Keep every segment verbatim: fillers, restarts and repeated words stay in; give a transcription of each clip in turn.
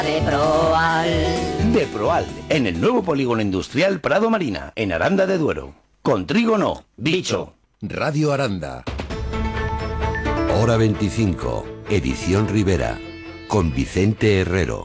Deproal. Deproal, en el nuevo polígono industrial Prado Marina, en Aranda de Duero. Con trigo no, bicho. Radio Aranda. Hora veinticinco, edición Rivera, con Vicente Herrero.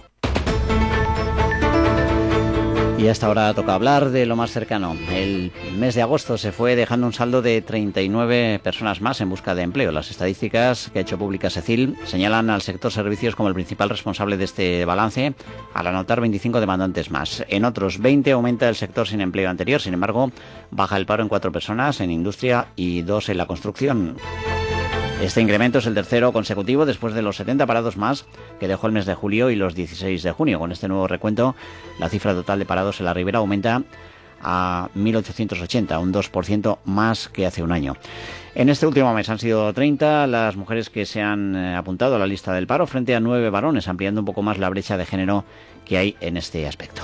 Y hasta ahora toca hablar de lo más cercano. El mes de agosto se fue dejando un saldo de treinta y nueve personas más en busca de empleo. Las estadísticas que ha hecho pública SECIL señalan al sector servicios como el principal responsable de este balance, al anotar veinticinco demandantes más. En otros veinte aumenta el sector sin empleo anterior. Sin embargo, baja el paro en cuatro personas en industria y dos en la construcción. Este incremento es el tercero consecutivo después de los setenta parados más que dejó el mes de julio y los dieciséis de junio. Con este nuevo recuento, la cifra total de parados en la Ribera aumenta a mil ochocientos ochenta, un dos por ciento más que hace un año. En este último mes han sido treinta las mujeres que se han apuntado a la lista del paro frente a nueve varones, ampliando un poco más la brecha de género que hay en este aspecto.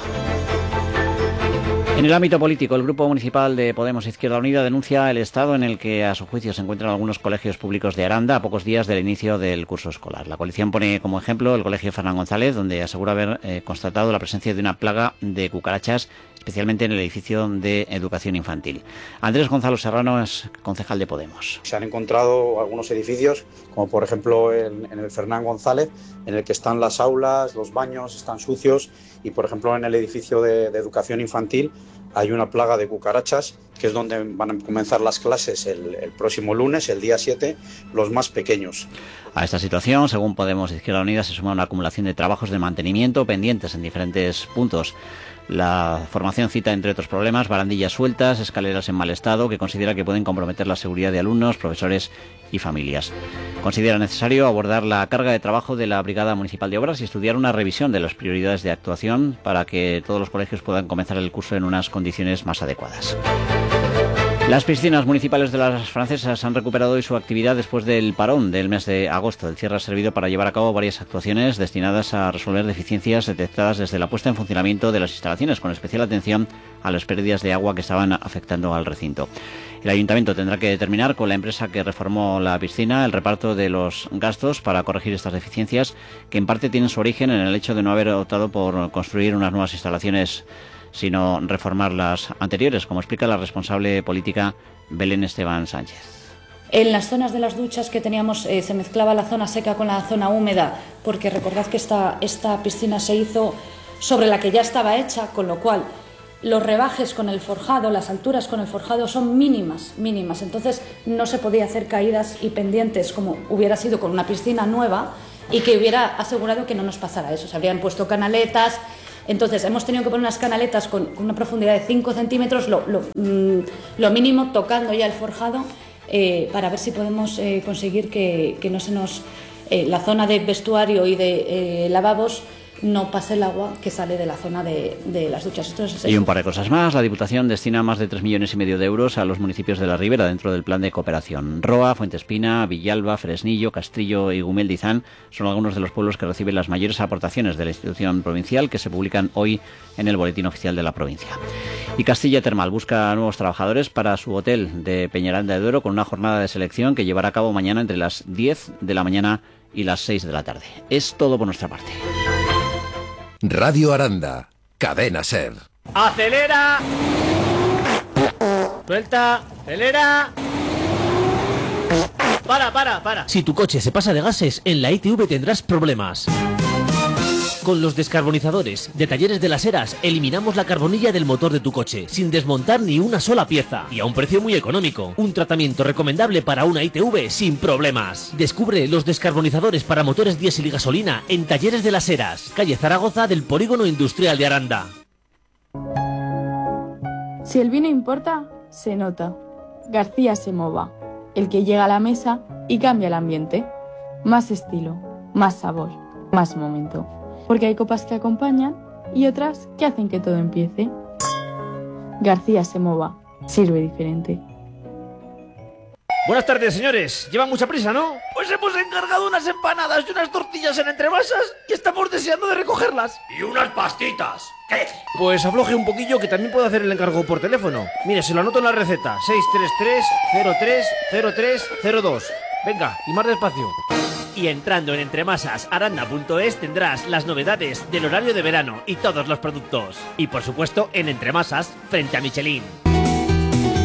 En el ámbito político, el Grupo Municipal de Podemos Izquierda Unida denuncia el estado en el que, a su juicio, se encuentran algunos colegios públicos de Aranda a pocos días del inicio del curso escolar. La coalición pone como ejemplo el Colegio Fernán González, donde asegura haber eh, constatado la presencia de una plaga de cucarachas, especialmente en el edificio de educación infantil. Andrés Gonzalo Serrano es concejal de Podemos. Se han encontrado algunos edificios, como por ejemplo en, en el Fernán González, en el que están las aulas, los baños están sucios, y por ejemplo en el edificio de, de educación infantil hay una plaga de cucarachas, que es donde van a comenzar las clases el, el próximo lunes, el día siete, los más pequeños. A esta situación, según Podemos Izquierda Unida, se suma una acumulación de trabajos de mantenimiento pendientes en diferentes puntos. La formación cita, entre otros problemas, barandillas sueltas, escaleras en mal estado, que considera que pueden comprometer la seguridad de alumnos, profesores y familias. Considera necesario abordar la carga de trabajo de la Brigada Municipal de Obras y estudiar una revisión de las prioridades de actuación para que todos los colegios puedan comenzar el curso en unas condiciones más adecuadas. Las piscinas municipales de las Francesas han recuperado hoy su actividad después del parón del mes de agosto. El cierre ha servido para llevar a cabo varias actuaciones destinadas a resolver deficiencias detectadas desde la puesta en funcionamiento de las instalaciones, con especial atención a las pérdidas de agua que estaban afectando al recinto. El ayuntamiento tendrá que determinar con la empresa que reformó la piscina el reparto de los gastos para corregir estas deficiencias, que en parte tienen su origen en el hecho de no haber optado por construir unas nuevas instalaciones, sino reformar las anteriores, como explica la responsable política Belén Esteban Sánchez. En las zonas de las duchas que teníamos eh, se mezclaba la zona seca con la zona húmeda, porque recordad que esta, esta piscina se hizo sobre la que ya estaba hecha, con lo cual los rebajes con el forjado, las alturas con el forjado son mínimas, mínimas. Entonces no se podía hacer caídas y pendientes como hubiera sido con una piscina nueva y que hubiera asegurado que no nos pasara eso. Se habrían puesto canaletas. Entonces hemos tenido que poner unas canaletas con, con una profundidad de cinco centímetros, lo, lo, mmm, lo mínimo, tocando ya el forjado, eh, para ver si podemos eh, conseguir que, que no se nos eh, la zona de vestuario y de eh, lavabos no pase el agua que sale de la zona de, de las duchas. Esto es, y un par de cosas más. La Diputación destina más de tres millones y medio de euros a los municipios de la Ribera dentro del plan de cooperación. Roa, Fuentespina, Villalba, Fresnillo, Castrillo y Gumeldizán son algunos de los pueblos que reciben las mayores aportaciones de la institución provincial, que se publican hoy en el Boletín Oficial de la provincia. Y Castilla Termal busca nuevos trabajadores para su hotel de Peñaranda de Duero, con una jornada de selección que llevará a cabo mañana entre las diez de la mañana y las seis de la tarde. Es todo por nuestra parte. Radio Aranda, Cadena Ser. ¡Acelera! Suelta, acelera. Para, para, para. Si tu coche se pasa de gases, en la I T V tendrás problemas. Con los descarbonizadores de Talleres de las Heras eliminamos la carbonilla del motor de tu coche sin desmontar ni una sola pieza y a un precio muy económico. Un tratamiento recomendable para una I T V sin problemas. Descubre los descarbonizadores para motores diésel y gasolina en Talleres de las Heras, calle Zaragoza del Polígono Industrial de Aranda. Si el vino importa, se nota. García Semova, el que llega a la mesa y cambia el ambiente. Más estilo, más sabor, más momento. Porque hay copas que acompañan y otras que hacen que todo empiece. García Semova, sirve diferente. Buenas tardes, señores. Llevan mucha prisa, ¿no? Pues hemos encargado unas empanadas y unas tortillas en entremasas y estamos deseando de recogerlas. Y unas pastitas. ¿Qué? Pues afloje un poquillo, que también puedo hacer el encargo por teléfono. Mire, se lo anoto en la receta. seis tres tres cero tres cero tres cero dos. Venga, y más despacio. Y entrando en entremasas aranda punto es tendrás las novedades del horario de verano y todos los productos. Y por supuesto en Entremasas, frente a Michelin.